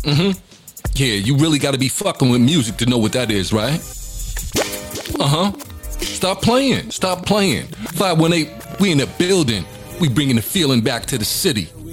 Yeah, you really gotta be fucking with music to know what that is, right? Stop playing. 518, we in the building. We bringing the feeling back to the city.